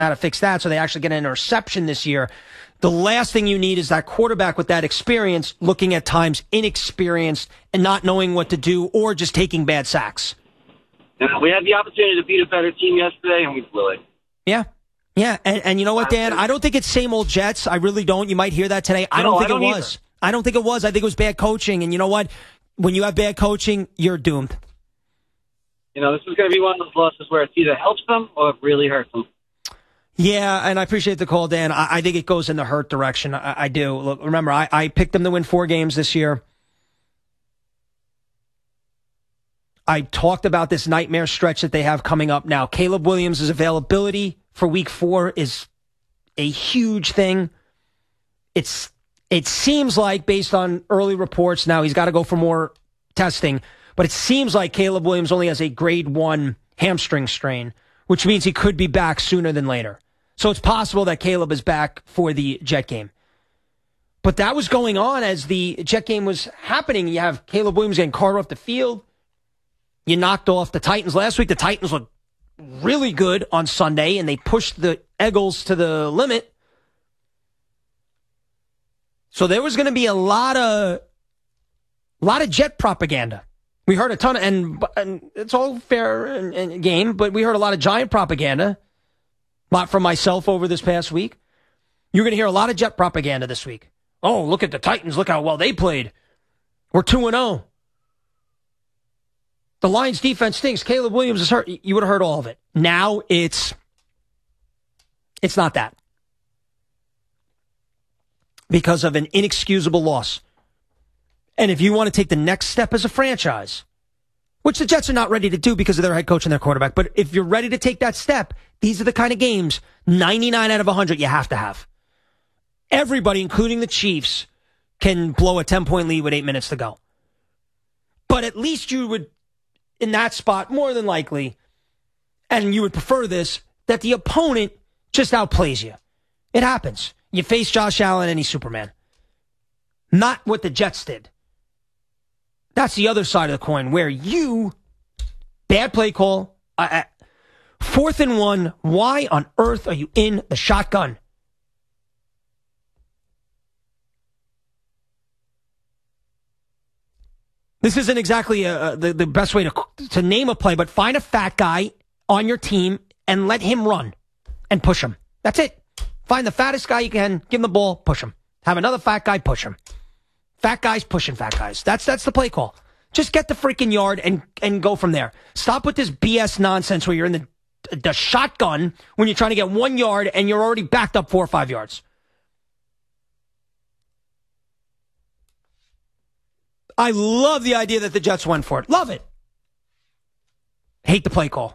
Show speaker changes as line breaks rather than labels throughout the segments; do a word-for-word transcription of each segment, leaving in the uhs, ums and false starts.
how to fix that so they actually get an interception this year. The last thing you need is that quarterback with that experience looking at times inexperienced and not knowing what to do or just taking bad sacks.
Yeah, we had the opportunity to beat a better team yesterday, and we blew it.
Yeah. Yeah, and, and you know what, Dan? I don't think it's same old Jets. I really don't. You might hear that today. I don't
no,
think
I don't
it was.
either.
I don't think it was. I think it was bad coaching. And you know what? When you have bad coaching, you're doomed.
You know, this is going to be one of those losses where it either helps them or it really hurts them.
Yeah, and I appreciate the call, Dan. I, I think it goes in the hurt direction. I, I do. Look, remember, I, I picked them to win four games this year. I talked about this nightmare stretch that they have coming up now. Caleb Williams' availability for week four is a huge thing. It's It seems like, based on early reports, now he's got to go for more testing, but it seems like Caleb Williams only has a grade one hamstring strain, which means he could be back sooner than later. So it's possible that Caleb is back for the Jet game. But that was going on as the Jet game was happening. You have Caleb Williams getting carted off the field. You knocked off the Titans last week. The Titans looked really good on Sunday, and they pushed the Eagles to the limit. So there was going to be a lot of, a lot of Jet propaganda. We heard a ton of, and, and it's all fair and, and game, but we heard a lot of Giant propaganda. A lot from myself over this past week. You're going to hear a lot of Jet propaganda this week. Oh, look at the Titans. Look how well they played. We're two and oh. The Lions defense stinks. Caleb Williams is hurt. You would have heard all of it. Now it's, it's not that. Because of an inexcusable loss. And if you want to take the next step as a franchise, which the Jets are not ready to do because of their head coach and their quarterback, but if you're ready to take that step, these are the kind of games, ninety-nine out of one hundred, you have to have. Everybody, including the Chiefs, can blow a ten-point lead with eight minutes to go. But at least you would, in that spot, more than likely, and you would prefer this, that the opponent just outplays you. It happens. You face Josh Allen and he's Superman. Not what the Jets did. That's the other side of the coin, where you, bad play call, uh, fourth and one, why on earth are you in the shotgun? This isn't exactly uh, the, the best way to, to name a play, but find a fat guy on your team and let him run and push him. That's it. Find the fattest guy you can, give him the ball, push him. Have another fat guy, push him. Fat guys pushing fat guys. That's that's the play call. Just get the freaking yard and, and go from there. Stop with this B S nonsense where you're in the the shotgun when you're trying to get one yard and you're already backed up four or five yards. I love the idea that the Jets went for it. Love it. Hate the play call.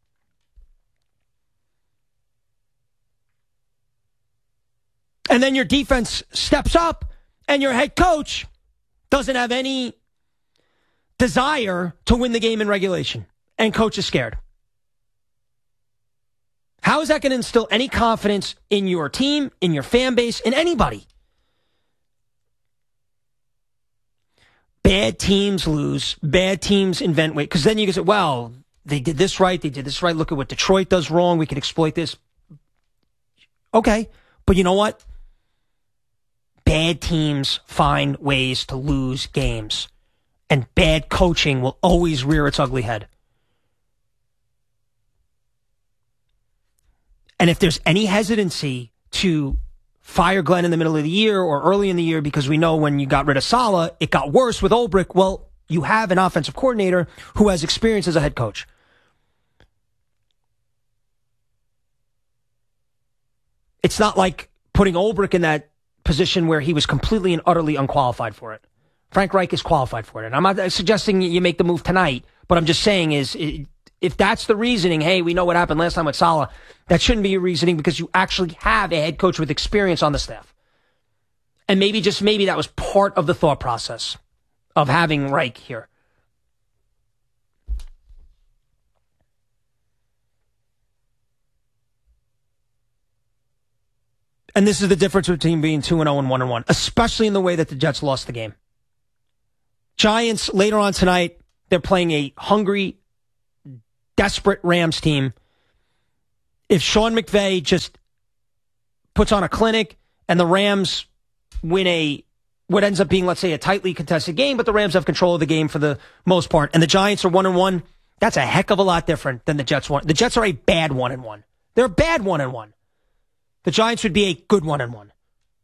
And then your defense steps up and your head coach doesn't have any desire to win the game in regulation. And coach is scared. How is that going to instill any confidence in your team, in your fan base, in anybody? Bad teams lose. Bad teams invent weight. Because then you can say, well, they did this right. They did this right. Look at what Detroit does wrong. We can exploit this. Okay. But you know what? Bad teams find ways to lose games. And bad coaching will always rear its ugly head. And if there's any hesitancy to fire Glenn in the middle of the year or early in the year because we know when you got rid of Saleh, it got worse with Ulbrich, well, you have an offensive coordinator who has experience as a head coach. It's not like putting Ulbrich in that position where he was completely and utterly unqualified for it. Frank Reich is qualified for it. And I'm not suggesting you make the move tonight, but I'm just saying is if that's the reasoning, hey, we know what happened last time with Saleh, that shouldn't be your reasoning because you actually have a head coach with experience on the staff. And maybe, just maybe that was part of the thought process of having Reich here. And this is the difference between being two and oh and one and one, especially in the way that the Jets lost the game. Giants, later on tonight, they're playing a hungry, desperate Rams team. if Sean McVay just puts on a clinic and the Rams win a what ends up being, let's say, a tightly contested game, but the Rams have control of the game for the most part, and the Giants are one and one, that's a heck of a lot different than the Jets one. The Jets are a bad one and one. They're a bad one and one. The Giants would be a good one and one.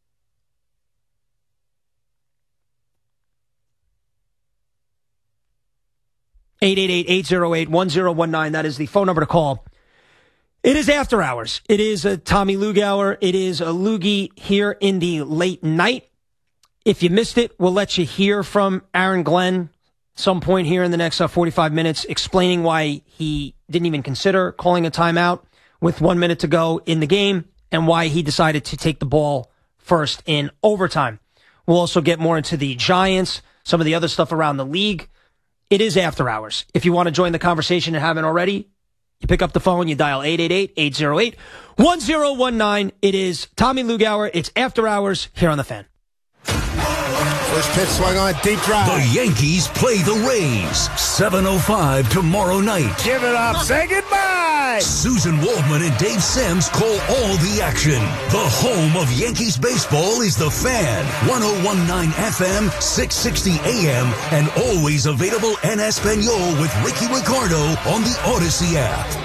eight eight eight, eight oh eight, one oh one nine. That is the phone number to call. It is after hours. It is a Tommy Lugauer. It is a Loogie here in the late night. If you missed it, we'll let you hear from Aaron Glenn some point here in the next uh, forty-five minutes, explaining why he didn't even consider calling a timeout with one minute to go in the game and why he decided to take the ball first in overtime. We'll also get more into the Giants, some of the other stuff around the league. It is after hours. If you want to join the conversation and haven't already, you pick up the phone, you dial eight eight eight, eight oh eight, one oh one nine. It is Tommy Lugauer. It's after hours here on The Fan.
First pitch swung on, deep drive.
The Yankees play the Rays. seven oh five tomorrow night.
Give it up. Say goodbye.
Susan Waldman and Dave Sims call all the action. The home of Yankees baseball is The Fan. one oh one point nine F M, six sixty A M, and always available en Espanol with Ricky Ricardo on the Odyssey app.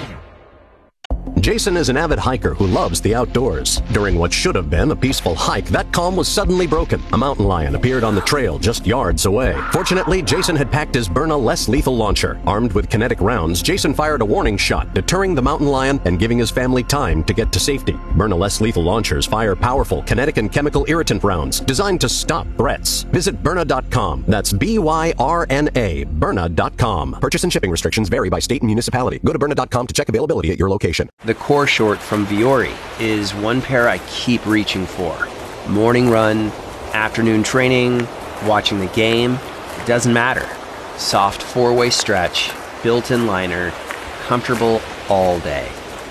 Jason is an avid hiker who loves the outdoors. During what should have been a peaceful hike, that calm was suddenly broken. A mountain lion appeared on the trail just yards away. Fortunately, Jason had packed his Byrna less lethal launcher. Armed with kinetic rounds, Jason fired a warning shot, deterring the mountain lion and giving his family time to get to safety. Byrna less lethal launchers fire powerful kinetic and chemical irritant rounds designed to stop threats. Visit Byrna dot com. That's B Y R N A, Byrna dot com. Purchase and shipping restrictions vary by state and municipality. Go to Byrna dot com to check availability at your location.
The core short from Vuori is one pair I keep reaching for. Morning run, afternoon training, watching the game, it doesn't matter. Soft four-way stretch, built-in liner, comfortable all day.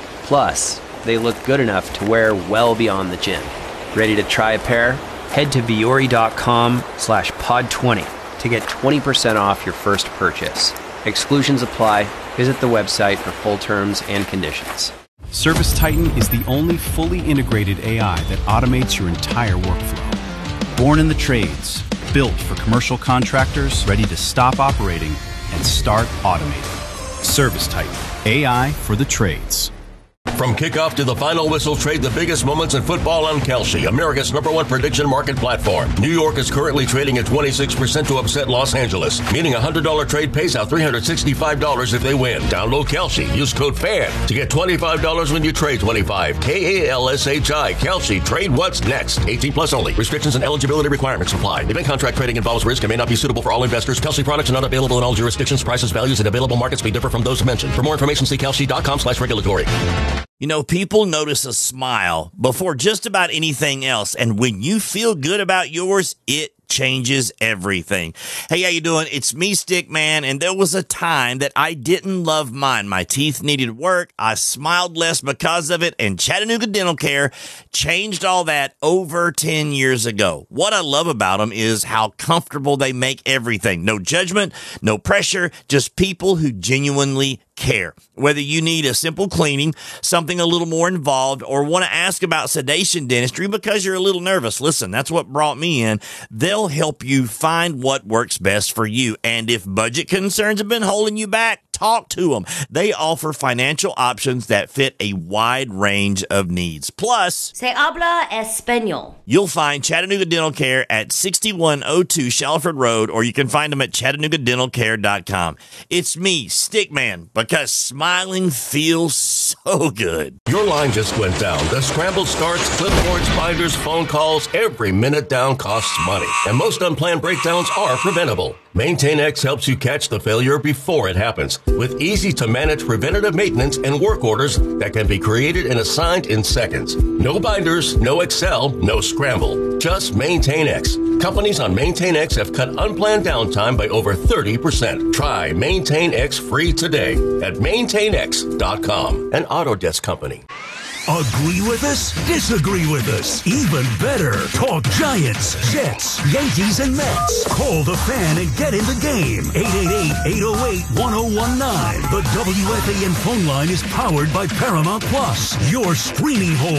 Plus, they look good enough to wear well beyond the gym. Ready to try a pair? Head to Vuori dot com slash pod twenty to get twenty percent off your first purchase. Exclusions apply. Visit the website for full terms and conditions.
ServiceTitan is the only fully integrated A I that automates your entire workflow. Born in the trades, built for commercial contractors ready to stop operating and start automating. ServiceTitan, A I for the trades.
From kickoff to the final whistle, trade the biggest moments in football on Kalshi, America's number one prediction market platform. New York is currently trading at twenty-six percent to upset Los Angeles, meaning a one hundred dollars trade pays out three hundred sixty-five dollars if they win. Download Kalshi. Use code FAN to get twenty-five dollars when you trade twenty-five. K A L S H I. Kalshi. Trade what's next. eighteen plus only. Restrictions and eligibility requirements apply. Event contract trading involves risk and may not be suitable for all investors. Kalshi products are not available in all jurisdictions. Prices, values, and available markets may differ from those mentioned. For more information, see Kalshi dot com slash regulatory.
You know, people notice a smile before just about anything else. And when you feel good about yours, it changes everything. Hey, how you doing? It's me, Stickman, and there was a time that I didn't love mine. My teeth needed work. I smiled less because of it, and Chattanooga Dental Care changed all that over ten years ago. What I love about them is how comfortable they make everything. No judgment, no pressure, just people who genuinely care. Whether you need a simple cleaning, something a little more involved, or want to ask about sedation dentistry because you're a little nervous, listen, that's what brought me in. They'll help you find what works best for you. And if budget concerns have been holding you back, talk to them. They offer financial options that fit a wide range of needs. Plus,
Se habla español.
You'll find Chattanooga Dental Care at sixty-one oh two Shalford Road, or you can find them at chattanooga dental care dot com. It's me, Stickman, because smiling feels so good.
Your line just went down. The scrambled starts, clipboards, binders, phone calls, every minute down costs money. And most unplanned breakdowns are preventable. MaintainX helps you catch the failure before it happens with easy-to-manage preventative maintenance and work orders that can be created and assigned in seconds. No binders, no Excel, no scramble. Just MaintainX. Companies on MaintainX have cut unplanned downtime by over thirty percent. Try MaintainX free today at maintain x dot com, an Autodesk company.
Agree with us? Disagree with us? Even better, talk Giants, Jets, Yankees, and Mets. Call the Fan and get in the game. eight eight eight, eight oh eight, one oh one nine. The W F A N phone line is powered by Paramount Plus, your streaming home